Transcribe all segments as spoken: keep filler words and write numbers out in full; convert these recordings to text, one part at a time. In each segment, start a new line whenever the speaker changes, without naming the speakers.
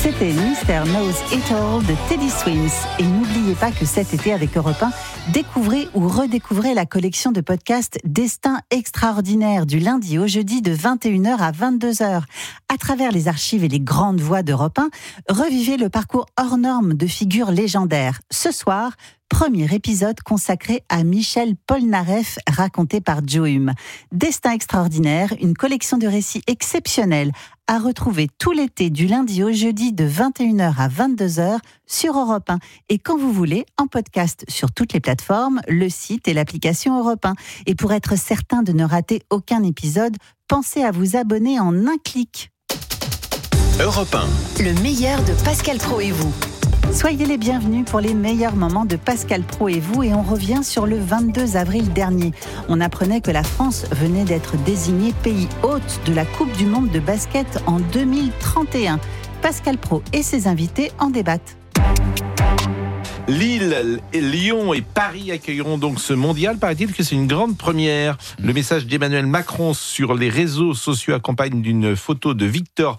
C'était Mister Knows It All de Teddy Swims. Et n'oubliez pas que cet été avec Europe un, découvrez ou redécouvrez la collection de podcasts Destin extraordinaire du lundi au jeudi de vingt et une heures à vingt-deux heures. À travers les archives et les grandes voix d'Europe un, revivez le parcours hors norme de figures légendaires. Ce soir, premier épisode consacré à Michel Polnareff, raconté par Joe Hume. Destin extraordinaire, une collection de récits exceptionnels à retrouver tout l'été du lundi au jeudi de vingt et une heures à vingt-deux heures sur Europe un. Et quand vous voulez, en podcast sur toutes les plateformes, le site et l'application Europe un. Et pour être certain de ne rater aucun épisode, pensez à vous abonner en un clic.
Europe un.
Le meilleur de Pascal Praud et vous.
Soyez les bienvenus pour les meilleurs moments de Pascal Praud et vous, et on revient sur le vingt-deux avril dernier. On apprenait que la France venait d'être désignée pays hôte de la Coupe du Monde de basket en deux mille trente et un. Pascal Praud et ses invités en débattent.
Lille, Lyon et Paris accueilleront donc ce mondial. Paraît-il que c'est une grande première. Le message d'Emmanuel Macron sur les réseaux sociaux accompagne d'une photo de Victor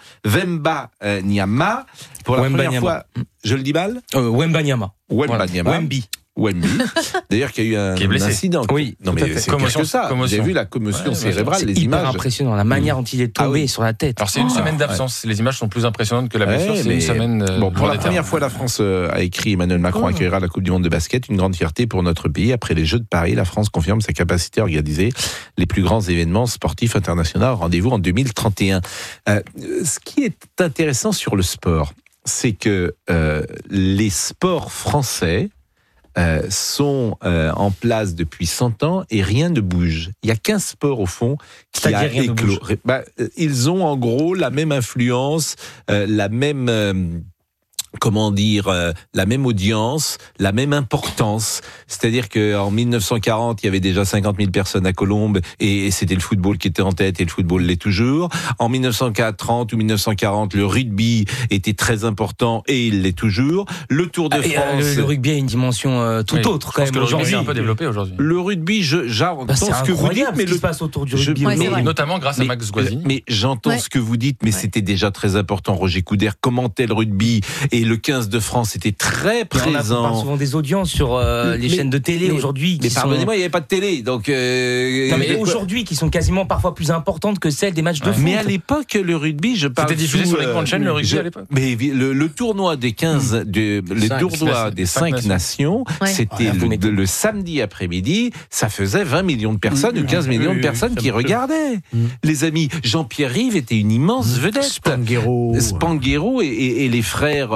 Wembanyama. Pour la
Wembanyama.
première fois, je le dis mal
euh, Wembanyama.
Wembanyama.
Wemby.
Wemby. D'ailleurs, qu'il y a eu un,
Qui est blessé.
un incident.
Oui,
non
tout à
mais
fait.
c'est
Commotion,
pire que ça.
commotion.
Vous avez vu la commotion
Ouais,
cérébrale,
c'est
les
hyper
images.
impressionnant, la manière dont il est tombé
Ah oui.
sur la tête.
Alors c'est une
Oh,
semaine d'absence. Les images sont plus impressionnantes que la blessure.
Ouais,
c'est
mais
une semaine. euh,
Bon, pour la
monétaire.
première fois, la France euh, a écrit Emmanuel Macron
Oh.
accueillera la Coupe du Monde de basket, une grande fierté pour notre pays. Après les Jeux de Paris, la France confirme sa capacité à organiser les plus grands événements sportifs internationaux. Rendez-vous en deux mille trente et un. Euh, ce qui est intéressant sur le sport, c'est que euh, les sports français Euh, sont euh, en place depuis cent ans et rien ne bouge. Il n'y a qu'un sport au fond qui
C'est-à-dire
a
rien ne
éclos.
bouge.
Bah, euh, ils ont en gros la même influence, euh, la même... euh, comment dire, euh, la même audience, la même importance. C'est-à-dire qu'en mille neuf cent quarante, il y avait déjà cinquante mille personnes à Colombes et, et c'était le football qui était en tête et le football l'est toujours. En mille neuf cent trente ou mille neuf cent quarante, le rugby était très important et il l'est toujours. Le Tour de
Ah, et,
France...
euh, le, le rugby a une dimension euh, tout
Oui,
autre
je
quand
pense
même
que le rugby
aujourd'hui.
est un peu développé aujourd'hui.
Le rugby, je, j'entends
Bah, c'est
ce que vous dites,
incroyable
mais
ce qui
le
se passe autour du
je-
rugby.
Ouais,
mais-
c'est vrai.
Notamment grâce à
mais-
Max Guazzini.
Mais j'entends
Ouais.
ce que vous dites, mais
Ouais.
c'était déjà très important. Roger Coudert commentait le rugby et le quinze de France était très
Mais on, a, on
présent.
parle souvent des audiences sur euh,
Mais-
les chaînes de télé
mais-
aujourd'hui.
Mais
qui
pardonnez-moi,
sont...
il n'y avait pas de télé, donc. Euh,
Non, mais
euh,
aujourd'hui, qui sont quasiment parfois plus importantes que celles des matchs de
Ouais.
foot.
mais à l'époque, le rugby, je parle.
C'était diffusé
sous,
sur les
euh,
grandes chaînes, le rugby,
je-
à l'époque.
Mais le, le tournoi des quinze, de, le
Cinq,
tournoi
c'est-
des
cinq
cinq
nations.
nations,
Ouais.
c'était
Ouais, vous
le,
mettez-
le samedi après-midi, ça faisait vingt millions de personnes
Mmh,
ou quinze
oui,
millions
oui,
de personnes
oui, ça
qui
me fait.
regardaient. Les amis, Jean-Pierre Rive était une immense vedette.
Spanghero.
Spanghero et, et, et les frères,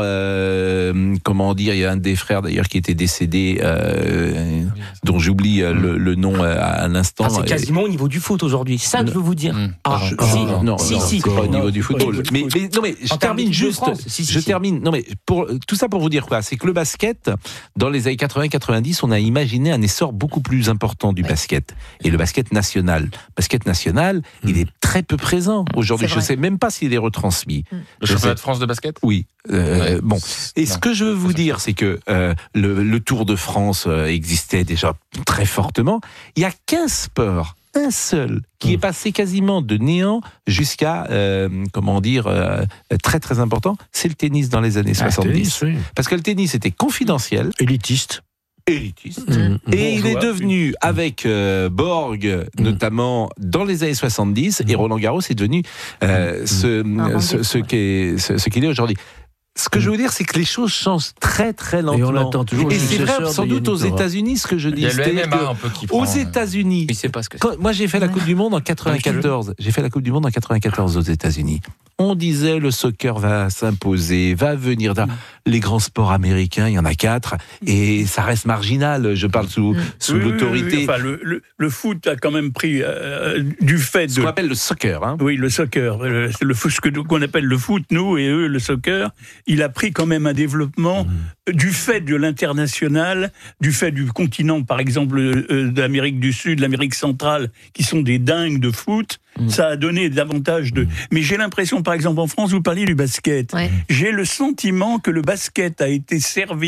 euh, comment dire, il y a un des frères d'ailleurs qui était décédé, euh, dont j'oublie euh, le, le nom euh, à l'instant.
Ah, c'est quasiment au niveau du foot aujourd'hui. C'est ça que je veux vous dire.
Mmh.
Ah,
Je-
si,
non, non,
si,
non,
si.
c'est pas au niveau
Non,
du
pas au
football.
niveau du
Mais,
foot.
mais- non, mais je
En termes
termine
d'équipe de
juste.
France, si, si,
je
si.
termine. Non, mais pour tout ça pour vous dire quoi, c'est que le basket, dans les années quatre-vingts quatre-vingt-dix, on a imaginé un essor beaucoup plus important du basket et le basket national. Basket national, il est très peu présent aujourd'hui.
C'est
Je
vrai.
sais même pas s'il est retransmis.
Le
Je
championnat
sais-
de France de basket.
Oui. Euh,
Ouais.
Bon. Et ce
Non.
que je veux vous dire, c'est que euh, le, le Tour de France euh, existait déjà très fortement. Il y a qu'un sport, un seul, qui est passé quasiment de néant jusqu'à, euh, comment dire, euh, très très important, c'est le tennis dans les années soixante-dix. Parce que le tennis était confidentiel,
Élitiste.
élitiste.
Mmh.
Et il est
Bourgeois,
devenu, avec euh, Borg, notamment dans les années soixante-dix, et Roland Garros est devenu euh, ce,
Un
ce, ce,
rendez-vous,
qu'est- ce- ce qu'il est aujourd'hui. Ce que je veux dire, c'est que les choses changent très très lentement.
Et on attend toujours
Et
le
c'est vrai
successeur
sans
de
doute aux
Yannick Noah.
États-Unis, ce que je
Il
dis.
y a le
C'est-à-dire
M M A
que
un peu qui
aux
prend.
États-Unis,
Il sait pas ce que c'est.
quand, moi j'ai fait la Coupe du Monde en quatre-vingt-quatorze. J'ai fait la Coupe du Monde en quatre-vingt-quatorze aux États-Unis. On disait le soccer va s'imposer, va venir. Dans les grands sports américains, il y en a quatre, et ça reste marginal. Je parle sous, sous
Oui, oui,
l'autorité.
oui, enfin, le, le, le foot a quand même pris euh, du fait
Ce
de.
qu'on appelle le soccer. Hein.
Oui, le soccer. Le, c'est le, foot- ce que nous- qu'on appelle le foot, nous, et eux, le soccer. Il a pris quand même un développement du fait de l'international, du fait du continent, par exemple, euh, de l'Amérique du Sud, l'Amérique centrale, qui sont des dingues de foot. Ça a donné davantage de. Mais j'ai l'impression, par exemple, en France, vous parliez du basket.
Ouais.
J'ai le sentiment que le basket a été servi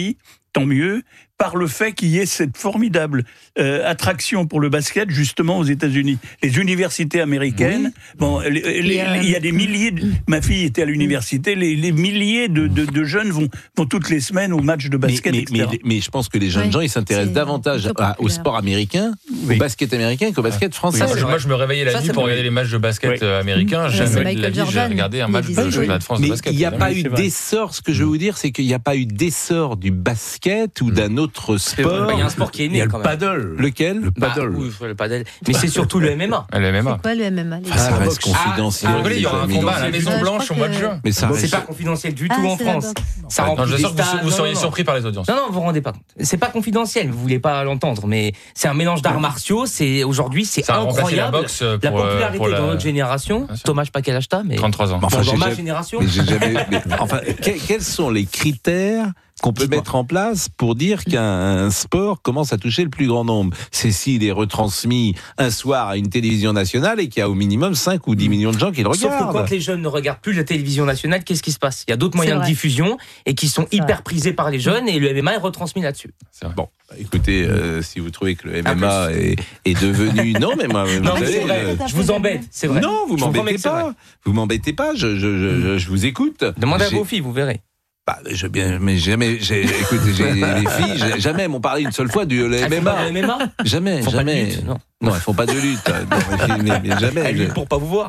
tant mieux, par le fait qu'il y ait cette formidable euh, attraction pour le basket, justement, aux États-Unis. Les universités américaines, oui. bon, les, les,
euh...
il y a des milliers, de, ma fille était à l'université, les, les milliers de, de, de jeunes vont, vont toutes les semaines au match de basket,
mais,
et cetera.
Mais, mais, mais je pense que les jeunes oui, gens, ils s'intéressent davantage à, au sport américain, oui. au basket américain qu'au basket français.
Oui, moi, je me réveillais la ça, nuit pour regarder les matchs de basket oui. américains.
Oui.
Jamais de la vie, j'ai regardé un match de championnat de France
mais
de basket.
Il n'y a pas eu d'essor, ce que je veux vous dire, c'est qu'il n'y a pas eu d'essor du basket ou d'un autre sport.
Il y a un sport qui est né.
Il y a
quand
le
même.
paddle. Lequel ? Le paddle.
Bah, oui, le paddle. Mais c'est surtout le M M A.
Le M M A.
C'est quoi le M M A?
Ah, ça reste confidentiel.
Ah, il y aura un combat à la Maison Blanche au mois de juin.
Mais ça
c'est pas confidentiel du tout en France.
Ça rend je sens que vous seriez surpris par les audiences.
Non, non, vous vous rendez pas compte. C'est pas confidentiel. Vous voulez pas l'entendre, mais c'est un mélange d'arts martiaux. C'est aujourd'hui, c'est incroyable.
La boxe
la popularité dans notre génération. Thomas, je sais pas quel âge t'as, mais
trente-trois ans.
Dans ma génération.
Mais j'ai jamais. Enfin, quels sont les critères qu'on peut mettre en place pour dire qu'un sport commence à toucher le plus grand nombre? C'est s'il est retransmis un soir à une télévision nationale et qu'il y a au minimum cinq ou dix millions de gens qui le regardent.
Sauf que quand les jeunes ne regardent plus la télévision nationale, qu'est-ce qui se passe? Il y a d'autres moyens de diffusion et qui sont hyper prisés par les jeunes et le M M A est retransmis là-dessus.
Bon, écoutez, euh, si vous trouvez que le M M A est, est devenu... Non, mais moi...
Non,
vous
mais c'est vrai. Je vous embête, c'est vrai.
Non, vous m'embêtez pas. Vous m'embêtez pas, je, je, je, je vous écoute.
Demandez à vos filles, vous verrez.
Bah, je bien, mais jamais, j'ai, écoutez, j'ai, les filles, j'ai, jamais m'ont parlé une seule fois du le M M A.
M M A
Jamais, jamais.
Lutte, non.
non, elles font pas de lutte. Non, mais, mais jamais.
Elles luttent pour pas vous voir.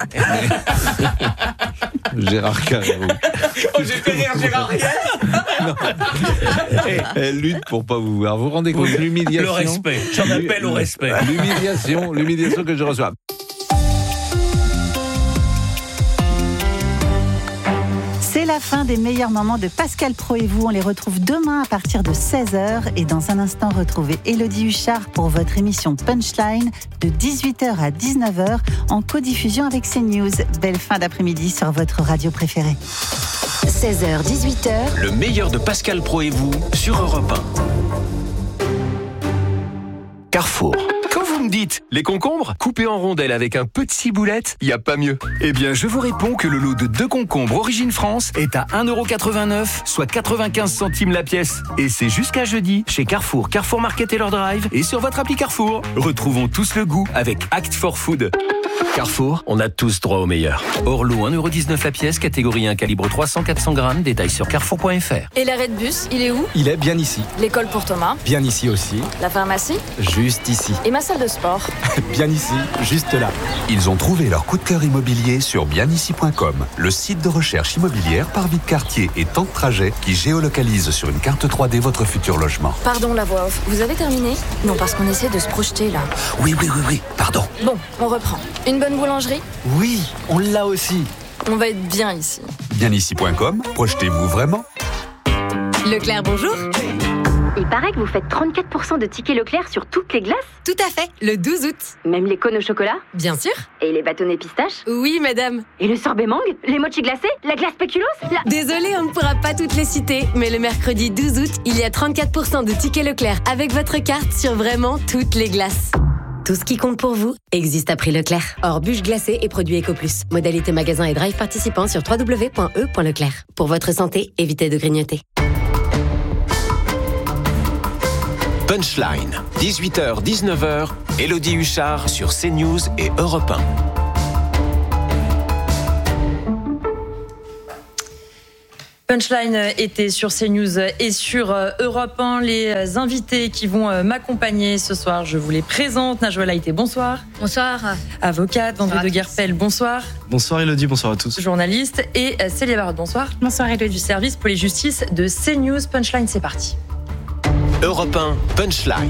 Gérard Carreau.
Oh, j'ai fait rire Gérard Carreau.
Elles luttent pour pas vous voir. Vous vous rendez compte de l'humiliation?
Le respect. J'en appelle au respect.
L'humiliation, l'humiliation que je reçois.
C'est la fin des meilleurs moments de Pascal Praud et vous. On les retrouve demain à partir de seize heures. Et dans un instant, retrouvez Élodie Huchard pour votre émission Punchline de dix-huit heures à dix-neuf heures en codiffusion avec CNews. Belle fin d'après-midi sur votre radio préférée.
seize heures, dix-huit heures.
Le meilleur de Pascal Praud et vous sur Europe un. Carrefour. Quand vous me dites les concombres coupés en rondelles avec un peu de ciboulette, il n'y a pas mieux. Eh bien, je vous réponds que le lot de deux concombres Origine France est à un euro quatre-vingt-neuf, soit quatre-vingt-quinze centimes la pièce. Et c'est jusqu'à jeudi chez Carrefour, Carrefour Market et leur drive et sur votre appli Carrefour. Retrouvons tous le goût avec Act for Food. Carrefour, on a tous droit au meilleur. Hors lot, un euro dix-neuf la pièce, catégorie un, calibre trois cents à quatre cents grammes, détails sur carrefour point f r.
Et l'arrêt de bus, il est où?
Il est bien ici.
L'école pour Thomas?
Bien ici aussi.
La pharmacie?
Juste ici.
Et ma salle de sport?
Bien ici, juste là.
Ils ont trouvé leur coup de cœur immobilier sur bien ici point com, le site de recherche immobilière par vie de quartier et temps de trajet qui géolocalise sur une carte trois D votre futur logement.
Pardon la voix off, vous avez terminé? Non, parce qu'on essaie de se projeter là.
Oui, oui, oui, oui, pardon.
Bon, on reprend. Une bonne boulangerie?
Oui, on l'a aussi.
On va être bien ici.
bien ici point com, projetez-vous vraiment.
Leclerc, bonjour.
Il paraît que vous faites trente-quatre pour cent de tickets Leclerc sur toutes les glaces.
Tout à fait, le douze août.
Même les cônes au chocolat?
Bien sûr.
Et les bâtonnets pistaches?
Oui, madame.
Et le sorbet mangue? Les mochis glacés? La glace spéculoos? la...
Désolée, on ne pourra pas toutes les citer, mais le mercredi douze août, il y a trente-quatre pour cent de tickets Leclerc avec votre carte sur vraiment toutes les glaces. Tout ce qui compte pour vous existe à prix Leclerc. Hors bûches glacées et produits EcoPlus. Modalité magasin et drive participants sur w w w point e point leclerc. Pour votre santé, évitez de grignoter.
Punchline, dix-huit heures dix-neuf heures, Élodie Huchard sur CNews et Europe un.
Punchline était sur CNews et sur Europe un. Les invités qui vont m'accompagner ce soir, je vous les présente. Najwa Laïté, bonsoir.
Bonsoir.
Avocate, André de Guerpel, bonsoir.
Bonsoir Élodie, bonsoir à tous.
Journaliste et Célia Barotte, bonsoir.
Bonsoir Élodie.
Du service police-justice de CNews. Punchline, c'est parti.
Europe un, Punchline.